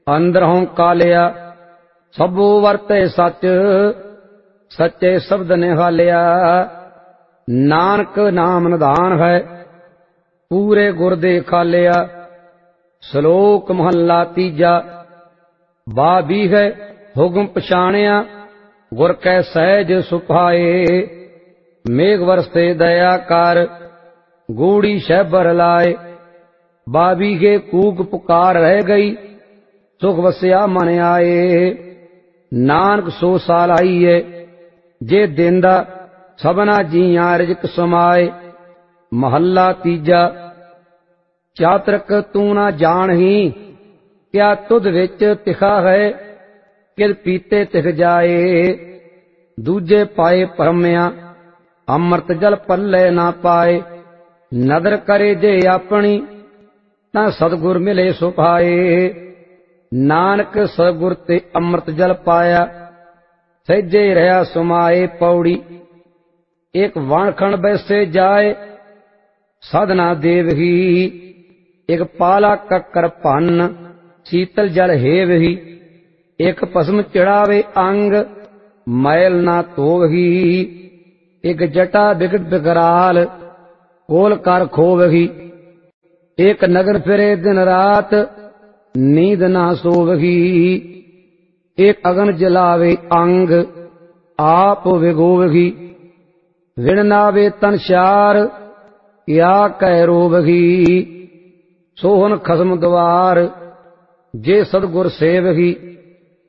ਅੰਦਰੋਂ ਕਾਲਿਆ ਸਭੋ ਵਰਤੈ ਸੱਚ, ਸੱਚੇ ਸ਼ਬਦ ਨਿਹਾਲਿਆ। ਨਾਨਕ ਨਾਮ ਨਿਧਾਨ ਹੈ ਪੂਰੇ ਗੁਰ ਦੇ ਖਾਲਿਆ। ਸ਼ਲੋਕ ਮਹੱਲਾ ਤੀਜਾ। ਬਾਬੀਹੈ ਹੁਕਮ ਪਛਾਣਿਆ, ਗੁਰ ਕੈ ਸਹਿਜ ਸੁਭਾਏ। ਮੇਘ ਵਰਸੇ ਦਇਆ ਕਰ, ਗੂੜੀ ਸ਼ੈਬਰ ਲਾਏ। ਬਾਬੀਗੇ ਕੂਕ ਪੁਕਾਰ ਰਹਿ ਗਈ, ਸੁਖ ਵਸਿਆ ਮਨ ਆਏ। ਨਾਨਕ ਸੋ ਸਾਲ ਆਈਏ, ਜੇ ਦੇਂਦਾ ਸਭਨਾ ਜੀਆਂ ਰਿਜਕ ਸਮਾਏ। ਮਹੱਲਾ ਤੀਜਾ। ਚਾਤਰਕ ਤੂੰ ਨਾ ਜਾਣਹੀ, ਕਿਆ ਤੁਧ ਵਿੱਚ ਤਿਖਾ ਹੈ। ਕਿਲ ਪੀਤੇ ਤਿਖ ਜਾਏ, ਦੂਜੇ ਪਾਏ ਭਰਮਿਆ। ਅੰਮ੍ਰਿਤ ਜਲ ਪੱਲੇ ਨਾ ਪਾਏ, ਨਦਰ ਕਰੇ ਜੇ ਆਪਣੀ। ਤਾਂ ਸਤਿਗੁਰ ਮਿਲੇ ਸੋ ਪਾਏ। ਨਾਨਕ ਸਤਿਗੁਰ ਤੇ ਅੰਮ੍ਰਿਤ ਜਲ ਪਾਇਆ, ਸਹਿਜੇ ਰਹਾ ਸਮਾਏ। ਪੌੜੀ। ਇੱਕ ਵਣਖਣ ਬੈਸੇ ਜਾਏ, ਸਾਧਨਾ ਦੇਵਹੀ। ਇੱਕ ਪਾਲਾ ਕੱਕਰ ਭੰਨ, ਸੀਤਲ ਜਲ ਹੇਵਹੀ। ਇੱਕ ਭਸਮ ਚੜਾਵੇ ਅੰਗ, ਮੈਲ ਨਾ ਧੋਵਹੀ। ਇੱਕ ਜਟਾ ਬਿਗੜ ਬਿਗਰਾਲ, ਕੋਲ ਕਰ ਖੋਵਹੀ। ਇੱਕ ਨਗਰ ਫਿਰੇ ਦਿਨ ਰਾਤ, ਨੀਂਦ ਨਾ ਸੋਵਹੀ। ਇੱਕ ਅਗਨ ਜਲਾਵੇ ਅੰਗ, ਆਪ ਵਿਗੋਵਹੀ। ਵਿਣ ਨਾਵੇ ਤਨ ਸ਼ਾਰ, ਕਿਆ ਕਹਿ ਰੋਵਹੀ। ਸੋਹਨ ਖਸਮ ਦੁਆਰ, ਜੇ ਸਤਿਗੁਰ ਸੇਵਹੀ।